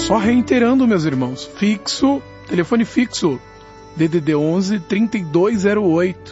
Só reiterando, meus irmãos, telefone fixo, DDD 11 3208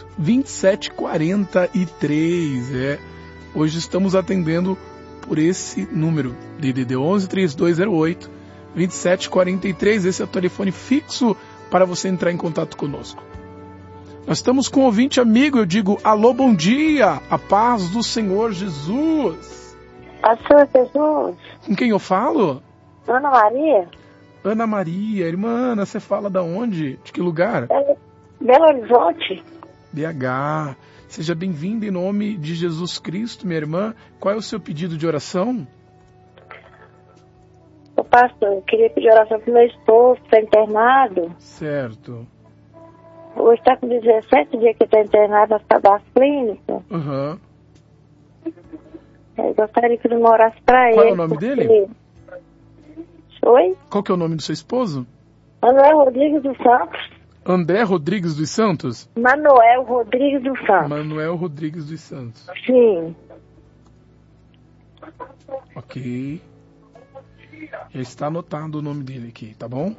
2743. Hoje estamos atendendo por esse número, DDD 11 3208 2743. Esse é o telefone fixo para você entrar em contato conosco. Nós estamos com um ouvinte amigo, eu digo, alô, bom dia, a paz do Senhor Jesus. Pastor Jesus. Com quem eu falo? Ana Maria. Ana Maria, irmã Ana, você fala da onde? De que lugar? Belo Horizonte. BH. Seja bem-vinda em nome de Jesus Cristo, minha irmã. Qual é o seu pedido de oração? Ô pastor, eu queria pedir oração para o meu esposo, que está internado. Certo. Hoje está com 17 dias que está internado na cidade das clínicas. Uhum. Eu gostaria que ele morasse para ele. Qual é o nome dele? Oi? Qual que é o nome do seu esposo? Manuel Rodrigues dos Santos. André Rodrigues dos Santos? Manuel Rodrigues dos Santos. Manuel Rodrigues dos Santos. Sim. Ok. Já está anotado o nome dele aqui, tá bom?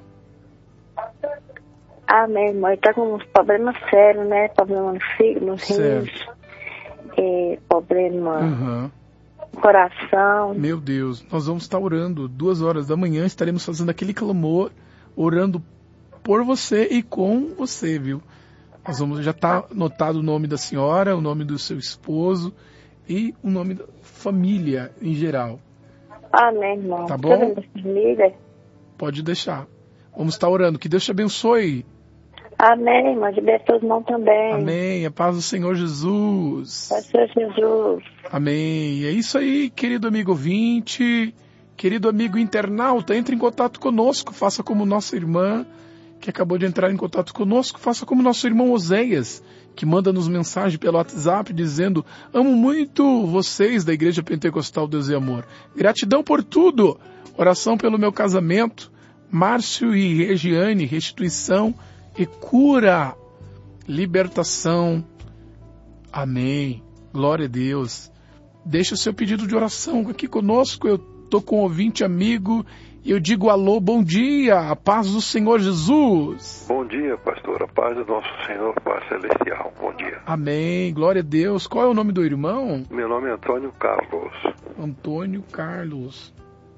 Amém, irmão. Ele está com uns problemas sérios, né? Problema no fígado, nos rins. Problema no coração. Meu Deus, nós vamos estar orando. 2 horas da manhã estaremos fazendo aquele clamor, orando por você e com você, viu? Já está anotado o nome da senhora, o nome do seu esposo e o nome da família em geral. Amém, irmão. Tá bom? Família. Pode deixar. Vamos estar orando. Que Deus te abençoe. Amém, irmão. De bem todos nós também. Amém. A paz do Senhor Jesus. Paz do Senhor Jesus. Amém. É isso aí, querido amigo ouvinte, querido amigo internauta. Entre em contato conosco. Faça como nossa irmã, que acabou de entrar em contato conosco. Faça como nosso irmão Oséias, que manda-nos mensagem pelo WhatsApp dizendo: amo muito vocês da Igreja Pentecostal Deus e Amor. Gratidão por tudo. Oração pelo meu casamento. Márcio e Regiane, restituição e cura. Libertação. Amém. Glória a Deus. Deixa o seu pedido de oração aqui conosco. Eu estou com um ouvinte amigo e eu digo alô, bom dia, a paz do Senhor Jesus. Bom dia, pastor, a paz do nosso Senhor, Pai Celestial. Bom dia. Amém, glória a Deus. Qual é o nome do irmão? Meu nome é Antônio Carlos. Antônio Carlos.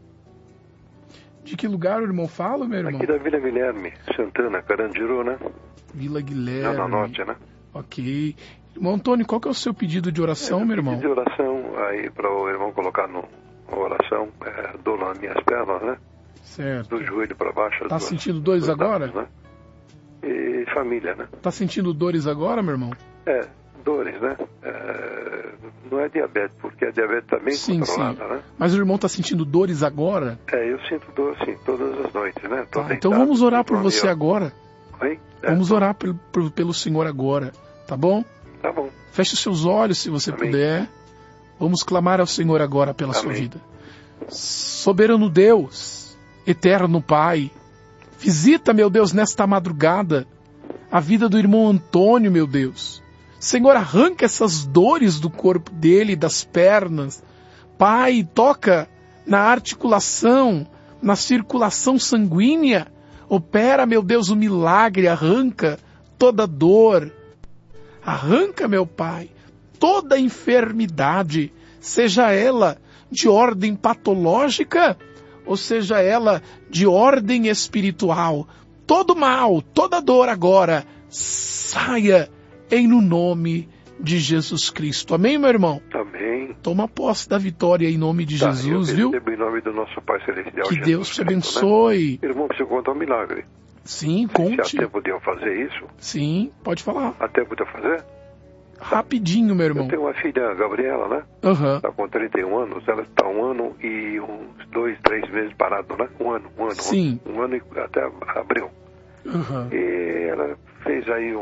De que lugar o irmão fala, meu irmão? Aqui da Vila Guilherme, Santana, Carandiru, né? Vila Guilherme. Zona Norte, né? Ok. Irmão Antônio, qual que é o seu pedido de oração, meu irmão? Pedido de oração aí para o irmão colocar na oração, dor nas minhas pernas, né? Certo. Do joelho para baixo. Tá sentindo dores agora? Né? E família, né? Tá sentindo dores agora, meu irmão? Dores, né? Não é diabetes, porque a diabetes está bem controlada, né? Mas o irmão tá sentindo dores agora? Eu sinto dor, sim, todas as noites, né? Então vamos orar por você agora. Oi? Vamos orar pelo Senhor agora, tá bom? Tá bom. Feche os seus olhos, se você puder. Vamos clamar ao Senhor agora pela sua vida. Soberano Deus, eterno Pai, visita, meu Deus, nesta madrugada, a vida do irmão Antônio, meu Deus. Senhor, arranca essas dores do corpo dele, das pernas. Pai, toca na articulação, na circulação sanguínea. Opera, meu Deus, o milagre, arranca toda dor. Arranca, meu Pai, toda enfermidade, seja ela de ordem patológica ou seja ela de ordem espiritual. Todo mal, toda dor agora, saia em no nome de Jesus Cristo. Amém, meu irmão? Amém. Toma posse da vitória em nome de Jesus, viu? Em nome do nosso Pai Celestial. Que Jesus Deus te Cristo, abençoe. né? Irmão, preciso contar um milagre. Sim, conte. Se até podia fazer isso? Sim, pode falar. Até podia fazer? Rapidinho, meu irmão. Eu tenho uma filha, Gabriela, né? Está com 31 anos, ela está 1 ano e uns 2, 3 meses parado, né? Um ano. Sim. Um ano e até abril. E ela fez aí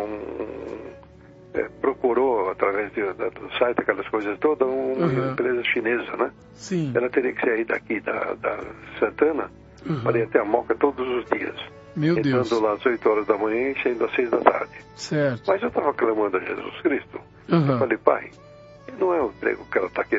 procurou através do site, aquelas coisas todas, uma empresa chinesa, né? Sim. Ela teria que sair daqui da Santana para ir até a Moca todos os dias. Meu Deus. Entrando lá às 8 horas da manhã e saindo às 6 da tarde. Certo. Mas eu estava clamando a Jesus Cristo. Eu falei, Pai, não é o emprego que ela está querendo.